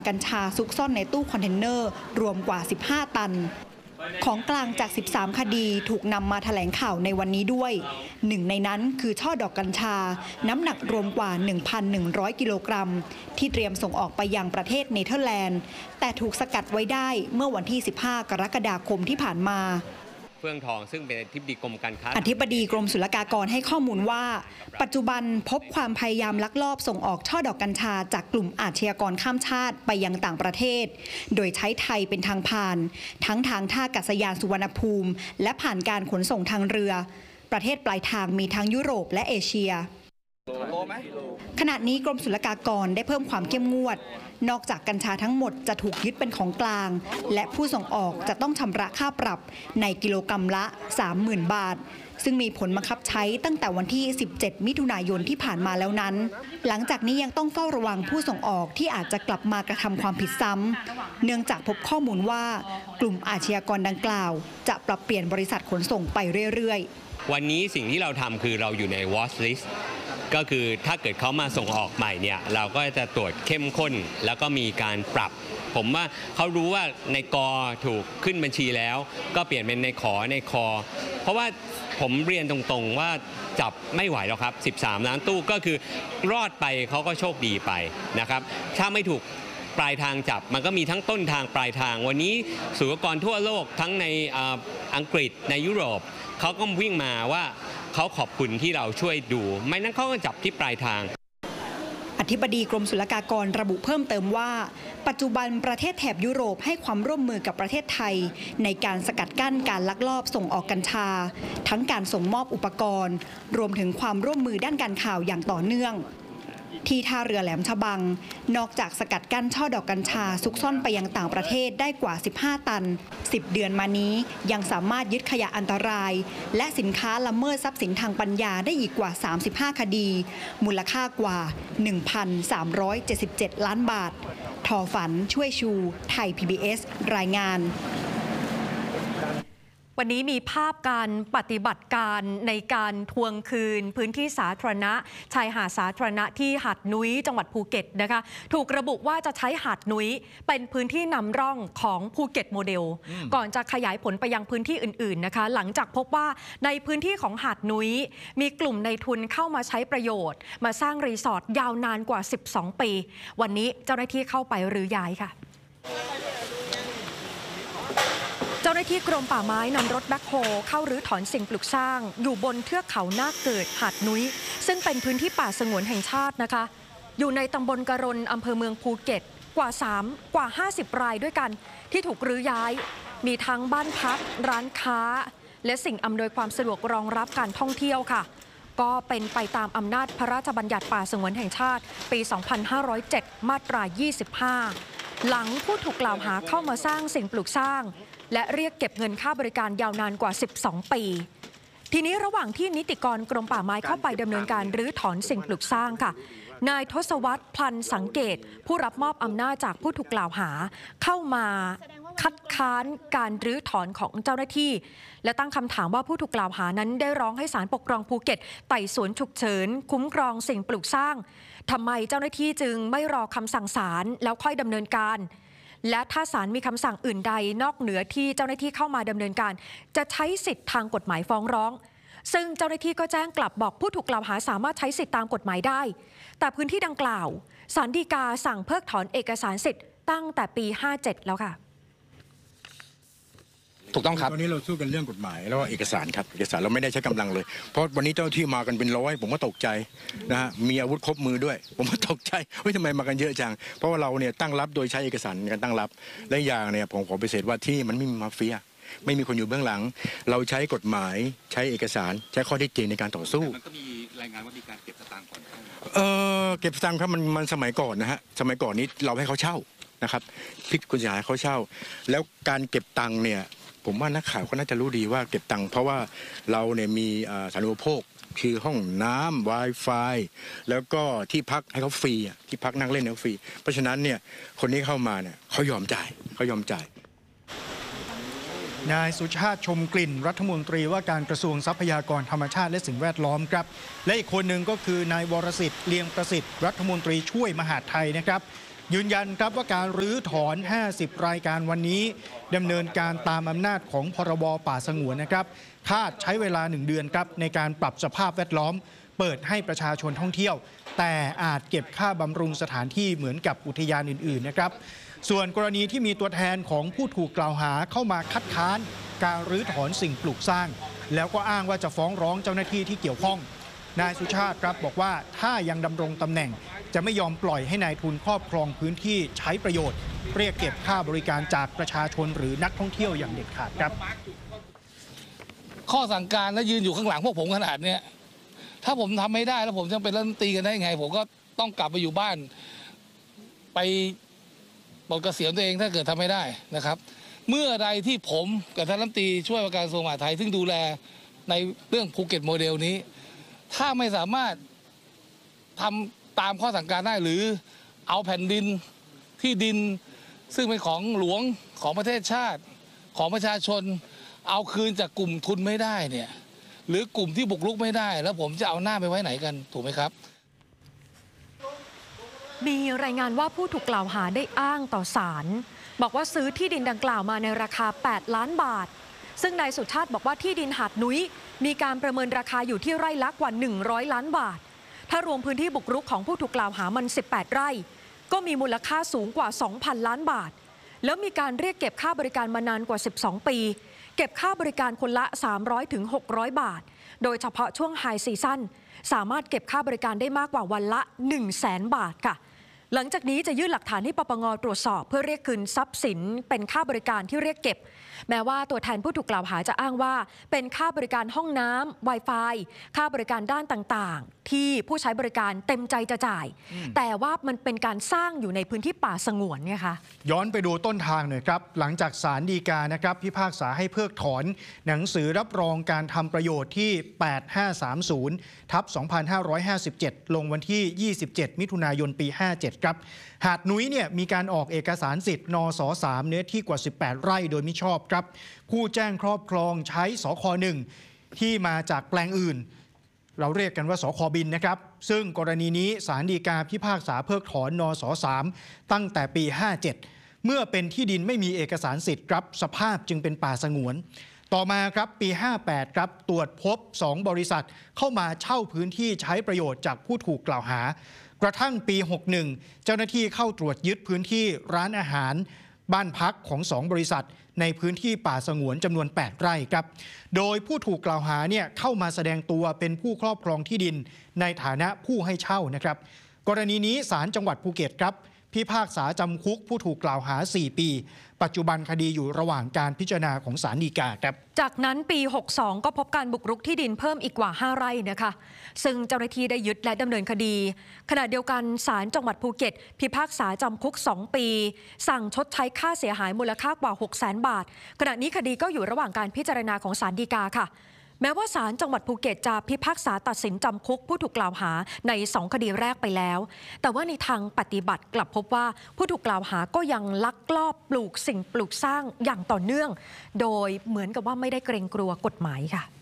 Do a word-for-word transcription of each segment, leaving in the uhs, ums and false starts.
กัญชาซุกซ่อนในตู้คอนเทนเนอร์รวมกว่าสิบห้าตันของกลางจากสิบสามคดีถูกนำมาแถลงข่าวในวันนี้ด้วยหนึ่งในนั้นคือช่อดอกกัญชาน้ำหนักรวมกว่า หนึ่งพันหนึ่งร้อย กิโลกรัมที่เตรียมส่งออกไปยังประเทศเนเธอร์แลนด์แต่ถูกสกัดไว้ได้เมื่อวันที่สิบห้ากรกฎาคมที่ผ่านมาเฟื่องทองซึ่งเป็นอธิบดีกรมการค้าอธิบดีกรมศุลกากรให้ข้อมูลว่าปัจจุบันพบความพยายามลักลอบส่งออกช่อดอกกัญชาจากกลุ่มอาชญากรข้ามชาติไปยังต่างประเทศโดยใช้ไทยเป็นทางผ่านทั้งทางท่าอากาศยานสุวรรณภูมิและผ่านการขนส่งทางเรือประเทศปลายทางมีทั้งยุโรปและเอเชียขณะนี้กรมศุลกากรได้เพิ่มความเข้มงวดนอกจากกัญชาทั้งหมดจะถูกยึดเป็นของกลางและผู้ส่งออกจะต้องชำระค่าปรับในกิโลกรัมละ สามหมื่น บาทซึ่งมีผลบังคับใช้ตั้งแต่วันที่สิบเจ็ดมิถุนายนที่ผ่านมาแล้วนั้นหลังจากนี้ยังต้องเฝ้าระวังผู้ส่งออกที่อาจจะกลับมากระทำความผิดซ้ำเนื่องจากพบข้อมูลว่ากลุ่มอาชญากรดังกล่าวจะปรับเปลี่ยนบริษัทขนส่งไปเรื่อยๆวันนี้สิ่งที่เราทำคือเราอยู่ใน watch listก็คือถ้าเกิดเขามาส่งออกใหม่เนี่ยเราก็จะตรวจเข้มข้นแล้วก็มีการปรับผมว่าเขารู้ว่าในกอถูกขึ้นบัญชีแล้วก็เปลี่ยนเป็นในขอในคอเพราะว่าผมเรียนตรงๆว่าจับไม่ไหวแล้วครับสิบสามล้านตู้ก็คือรอดไปเขาก็โชคดีไปนะครับถ้าไม่ถูกปลายทางจับมันก็มีทั้งต้นทางปลายทางวันนี้ศุลกากรทั่วโลกทั้งในอังกฤษในยุโรปเขาก็วิ่งมาว่าเขาขอบคุณที่เราช่วยดูไม่นั้นเขาก็จับที่ปลายทางอธิบดีกรมศุลกากรระบุเพิ่มเติมว่าปัจจุบันประเทศแถบยุโรปให้ความร่วมมือกับประเทศไทยในการสกัดกั้นการลักลอบส่งออกกัญชาทั้งการส่งมอบอุปกรณ์รวมถึงความร่วมมือด้านการข่าวอย่างต่อเนื่องที่ท่าเรือแหลมฉบังนอกจากสกัดกั้นช่อดอกกัญชาซุกซ่อนไปยังต่างประเทศได้กว่าสิบห้าตันสิบเดือนมานี้ยังสามารถยึดขยะอันตรายและสินค้าละเมิดทรัพย์สินทางปัญญาได้อีกกว่าสามสิบห้าคดีมูลค่ากว่า หนึ่งพันสามร้อยเจ็ดสิบเจ็ด ล้านบาททอฝันช่วยชูไทย พี บี เอส รายงานวันนี้มีภาพการปฏิบัติการในการทวงคืนพื้นที่สาธารณะชายหาดสาธารณะที่หาดนุ้ยจังหวัดภูเก็ตนะคะถูกระบุว่าจะใช้หาดนุ้ยเป็นพื้นที่นำร่องของภูเก็ตโมเดลก่อนจะขยายผลไปยังพื้นที่อื่นๆนะคะหลังจากพบว่าในพื้นที่ของหาดนุ้ยมีกลุ่มในทุนเข้ามาใช้ประโยชน์มาสร้างรีสอร์ทยาวนานกว่าสิบสองปีวันนี้เจ้าหน้าที่เข้าไปรื้อย้ายค่ะเจ้าหน้าที่กรมป่าไม้นำรถแบ็คโฮเข้ารื้อถอนสิ่งปลูกสร้างอยู่บนเทือกเขานาคเกิดหาดนุ้ยซึ่งเป็นพื้นที่ป่าสงวนแห่งชาตินะคะอยู่ในตำบลกะรนอำเภอเมืองภูเก็ตกว่า3กว่าห้าสิบรายด้วยกันที่ถูกรื้อย้ายมีทั้งบ้านพักร้านค้าและสิ่งอำนวยความสะดวกรองรับการท่องเที่ยวค่ะก็เป็นไปตามอำนาจพระราชบัญญัติป่าสงวนแห่งชาติปีสองพันห้าร้อยเจ็ดมาตรายี่สิบห้าหลังผู้ถูกกล่าวหาเข้ามาสร้างสิ่งปลูกสร้างและเรียกเก็บเงินค่าบริการยาวนานกว่าสิบสองปีทีนี้ระหว่างที่นิติกรกรมป่าไม้เข้าไปดำเนินการรื้อถอนสิ่งปลูกสร้างค่ะนายทศวรรษพลันสังเกตผู้รับมอบอำนาจจากผู้ถูกกล่าวหาเข้ามาคัดค้านการรื้อถอนของเจ้าหน้าที่และตั้งคำถามว่าผู้ถูกกล่าวหานั้นได้ร้องให้ศาลปกครองภูเก็ตไต่สวนฉุกเฉินคุ้มครองสิ่งปลูกสร้างทำไมเจ้าหน้าที่จึงไม่รอคำสั่งศาลแล้วค่อยดำเนินการและถ้าศาลมีคำสั่งอื่นใดนอกเหนือที่เจ้าหน้าที่เข้ามาดำเนินการจะใช้สิทธิ์ทางกฎหมายฟ้องร้องซึ่งเจ้าหน้าที่ก็แจ้งกลับบอกผู้ถูกกล่าวหาสามารถใช้สิทธิ์ตามกฎหมายได้แต่พื้นที่ดังกล่าวศาลฎีกาสั่งเพิกถอนเอกสารสิทธิ์ตั้งแต่ปีห้าเจ็ดแล้วค่ะถูกต้องครับตอนนี้เราสู้กันเรื่องกฎหมายแล้วเอกสารครับเอกสารเราไม่ได้ใช้กำลังเลยเพราะวันนี้เจ้าที่มากันเป็นร้อยผมก็ตกใจนะฮะมีอาวุธครบมือด้วยผมก็ตกใจเฮ้ยทำไมมากันเยอะจังเพราะว่าเราเนี่ยตั้งรับโดยใช้เอกสารในการตั้งรับและอย่างเนี่ยผมขอปฏิเสธว่าที่มันไม่มีมาเฟียไม่มีคนอยู่เบื้องหลังเราใช้กฎหมายใช้เอกสารใช้ข้อเท็จจริงในการต่อสู้มันก็มีรายงานว่ามีการเก็บสตางค์ก่อนเออเก็บสตางค์ครับมันมันสมัยก่อนนะฮะสมัยก่อนนี้เราให้เขาเช่านะครับพิกคุณยายเขาเช่าแล้วการเก็บตังค์เนี่ยผมว่านักข่าวก็น่าจะรู้ดีว่าเก็บตังค์เพราะว่าเราเนี่ยมีสาธารณูปโภคคือห้องน้ำ Wi-Fi แล้วก็ที่พักให้เขาฟรีที่พักนั่งเล่นเขาฟรีเพราะฉะนั้นเนี่ยคนนี้เข้ามาเนี่ยเขายอมจ่ายเขายอมจ่ายนายสุชาติชมกลิ่นรัฐมนตรีว่าการกระทรวงทรัพยากรธรรมชาติและสิ่งแวดล้อมครับและอีกคนหนึ่งก็คือนายวรสิทธิ์เลียงประสิทธิ์รัฐมนตรีช่วยมหาดไทยนะครับยืนยันครับว่าการรื้อถอนห้าสิบรายการวันนี้ดำเนินการตามอำนาจของพรบป่าสงวนนะครับคาดใช้เวลาหนึ่งเดือนครับในการปรับสภาพแวดล้อมเปิดให้ประชาชนท่องเที่ยวแต่อาจเก็บค่าบำรุงสถานที่เหมือนกับอุทยานอื่นๆนะครับส่วนกรณีที่มีตัวแทนของผู้ถูกกล่าวหาเข้ามาคัดค้านการรื้อถอนสิ่งปลูกสร้างแล้วก็อ้างว่าจะฟ้องร้องเจ้าหน้าที่ที่เกี่ยวข้องนายสุชาติครับบอกว่าถ้ายังดำรงตำแหน่งจะไม่ยอมปล่อยให้นายทุนครอบครองพื้นที่ใช้ประโยชน์เรียกเก็บค่าบริการจากประชาชนหรือนักท่องเที่ยวอย่างเด็ดขาดครับข้อสั่งการและยืนอยู่ข้างหลังพวกผมขนาดนี้ถ้าผมทำไม่ได้แล้วผมจะเป็นรัฐมนตรีกันได้ยังไงผมก็ต้องกลับไปอยู่บ้านไปปลดเกษียณตัวเองถ้าเกิดทำไม่ได้นะครับเมื่อใดที่ผมกับท่านรัฐมนตรีช่วยว่าการกระทรวงมหาดไทยซึ่งดูแลในเรื่องภูเก็ตโมเดลนี้ถ้าไม่สามารถทำตามข้อสั่งการได้หรือเอาแผ่นดินที่ดินซึ่งเป็นของหลวงของประเทศชาติของประชาชนเอาคืนจากกลุ่มทุนไม่ได้เนี่ยหรือกลุ่มที่บุกรุกไม่ได้แล้วผมจะเอาหน้าไปไว้ไหนกันถูกไหมครับมีรายงานว่าผู้ถูกกล่าวหาได้อ้างต่อศาลบอกว่าซื้อที่ดินดังกล่าวมาในราคาแปดล้านบาทซึ่งนายสุชาติบอกว่าที่ดินหาดนุ้ยมีการประเมินราคาอยู่ที่ไร่ละกว่าหนึ่งร้อยล้านบาทถ้ารวมพื้นที่บุกรุกของผู้ถูกกล่าวหามันสิบแปดไร่ก็มีมูลค่าสูงกว่า สองพัน ล้านบาทแล้วมีการเรียกเก็บค่าบริการมานานกว่าสิบสองปีเก็บค่าบริการคนละ สามร้อยถึงหกร้อย บาทโดยเฉพาะช่วงไฮซีซั่นสามารถเก็บค่าบริการได้มากกว่าวันละ หนึ่งแสน บาทค่ะหลังจากนี้จะยื่นหลักฐานให้ปปง.ตรวจสอบเพื่อเรียกคืนทรัพย์สินเป็นค่าบริการที่เรียกเก็บแม้ว่าตัวแทนผู้ถูกกล่าวหาจะอ้างว่าเป็นค่าบริการห้องน้ำ Wi-Fi ค่าบริการด้านต่างๆที่ผู้ใช้บริการเต็มใจจะจ่ายแต่ว่ามันเป็นการสร้างอยู่ในพื้นที่ป่าสงวนเนี่ยค่ะย้อนไปดูต้นทางหน่อยครับหลังจากศาลฎีกานะครับพิพากษาให้เพิกถอนหนังสือรับรองการทำประโยชน์ที่ แปดห้าสามศูนย์ ทับ สองพันห้าร้อยห้าสิบเจ็ด ลงวันที่ ยี่สิบเจ็ด มิถุนายน ปี ห้าเจ็ด ครับหาดนุ้ยเนี่ยมีการออกเอกสารสิทธิ์นสสามเนื้อที่กว่าสิบแปดไร่โดยมิชอบครับผู้แจ้งครอบครองใช้สคหนึ่งที่มาจากแปลงอื่นเราเรียกกันว่าสคบินนะครับซึ่งกรณีนี้ศาลฎีกาพิพากษาเพิกถอนนสสามตั้งแต่ปี ห้าเจ็ด เมื่อเป็นที่ดินไม่มีเอกสารสิทธิ์ครับสภาพจึงเป็นป่าสงวนต่อมาครับปี ห้าแปด ครับตรวจพบสองบริษัทเข้ามาเช่าพื้นที่ใช้ประโยชน์จากผู้ถูกกล่าวหากระทั่งปี หกสิบเอ็ด เจ้าหน้าที่เข้าตรวจยึดพื้นที่ร้านอาหารบ้านพักของสองบริษัทในพื้นที่ป่าสงวนจำนวนแปดไร่ครับโดยผู้ถูกกล่าวหาเนี่ยเข้ามาแสดงตัวเป็นผู้ครอบครองที่ดินในฐานะผู้ให้เช่านะครับกรณีนี้ศาลจังหวัดภูเก็ตครับพิพากษาจำคุกผู้ถูกกล่าวหาสี่ปีปัจจุบันคดีอยู่ระหว่างการพิจารณาของศาลฎีกาครับจากนั้นปี หกสิบสอง ก็พบการบุกรุกที่ดินเพิ่มอีกกว่าห้าไร่นะคะซึ่งเจ้าหน้าที่ได้ยึดและดำเนินคดีขณะเดียวกันศาลจังหวัดภูเก็ตพิพากษาจำคุกสองปีสั่งชดใช้ค่าเสียหายมูลค่ากว่า หกแสน บาทขณะนี้คดีก็อยู่ระหว่างการพิจารณาของศาลฎีกาค่ะแม้ว่าศาลจังหวัดภูเก็ตจะพิพากษาตัดสินจำคุกผู้ถูกกล่าวหาในสองคดีแรกไปแล้วแต่ว่าในทางปฏิบัติกลับพบว่าผู้ถูกกล่าวหาก็ยังลักลอบปลูกสิ่งปลูกสร้างอย่างต่อเนื่องโดยเหมือนกับว่าไม่ได้เกรงกลัวกฎหมายค่ะ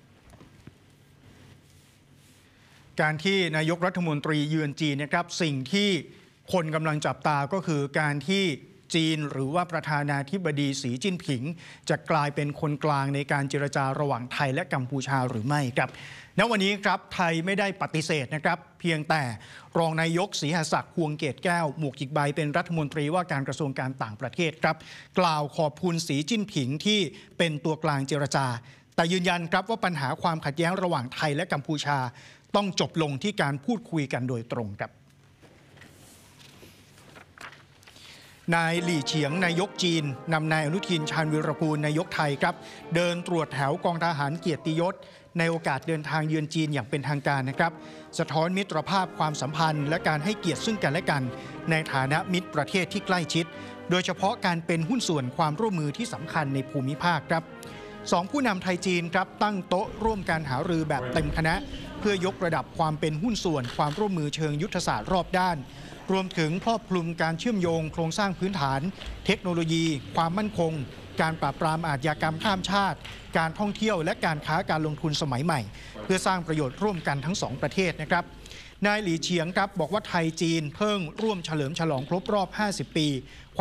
การที่นายกรัฐมนตรีเยือนจีนนะครับสิ่งที่คนกำลังจับตาก็คือการที่จีนหรือว่าประธานาธิบดีสีจิ้นผิงจะกลายเป็นคนกลางในการเจรจาระหว่างไทยและกัมพูชาหรือไม่ครับณวันนี้ครับไทยไม่ได้ปฏิเสธนะครับเพียงแต่รองนายกศรีหศักดิ์พวงเกตแก้วหมวกอีกใบเป็นรัฐมนตรีว่าการกระทรวงการต่างประเทศครับกล่าวขอบคุณสีจิ้นผิงที่เป็นตัวกลางเจรจาแต่ยืนยันครับว่าปัญหาความขัดแย้งระหว่างไทยและกัมพูชาต้องจบลงที่การพูดคุยกันโดยตรงครับนายหลี่เฉียงนายกจีนนำนายอนุทินชาญวีรกูลนายกไทยครับเดินตรวจแถวกองทหารเกียรติยศในโอกาสเดินทางเยือนจีนอย่างเป็นทางการนะครับสะท้อนมิตรภาพความสัมพันธ์และการให้เกียรติซึ่งกันและกันในฐานะมิตรประเทศที่ใกล้ชิดโดยเฉพาะการเป็นหุ้นส่วนความร่วมมือที่สำคัญในภูมิภาคครับสองผู้นำไทยจีนครับตั้งโต๊ะร่วมการหารือแบบเต็มคณะเพื่อยกระดับความเป็นหุ้นส่วนความร่วมมือเชิงยุทธศาสตร์รอบด้านรวมถึงครอบคลุมการเชื่อมโยงโครงสร้างพื้นฐานเทคโนโลยีความมั่นคงการปราบปรามอาชญากรรมข้ามชาติการท่องเที่ยวและการค้าการลงทุนสมัยใหม่เพื่อสร้างประโยชน์ร่วมกันทั้งสองประเทศนะครับนายหลีเฉียงครับบอกว่าไทยจีนเพิ่งร่วมเฉลิมฉลองครบรอบ ห้าสิบ ปี